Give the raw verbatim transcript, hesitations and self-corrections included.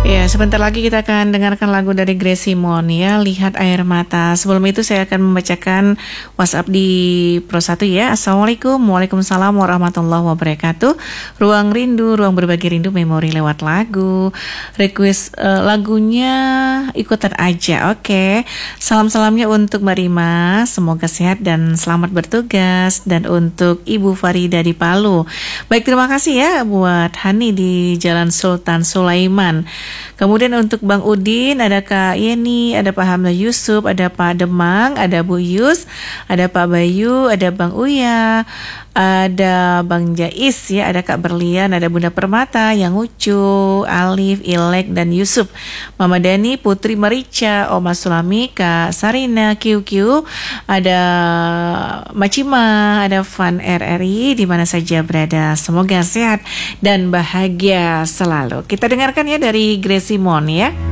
Ya, sebentar lagi kita akan dengarkan lagu dari Grace Simon ya, Lihat Air Mata. Sebelum itu saya akan membacakan WhatsApp di Pro satu ya. Assalamualaikum, waalaikumsalam warahmatullahi wabarakatuh. Ruang rindu, ruang berbagi rindu memori lewat lagu. Request uh, lagunya ikutan aja, oke. Okay. Salam-salamnya untuk Mbak Rima, semoga sehat dan selamat bertugas. Dan untuk Ibu Farida di Palu. Baik, terima kasih ya buat Hani di Jalan Sultan Sulaiman. Kemudian untuk Bang Udin, ada Kak Yeni, ada Pak Hamzah Yusuf, ada Pak Demang, ada Bu Yus, ada Pak Bayu, ada Bang Uya, ada Bang Jais ya, ada Kak Berlian, ada Bunda Permata, Yang Ucu, Alif, Ilek, dan Yusuf, Mama Dani, Putri Marica, Oma Sulami, Kak Sarina, Q Q, ada Macima, ada Fan R R I, di mana saja berada. Semoga sehat dan bahagia selalu. Kita dengarkan ya dari Grace Simon ya.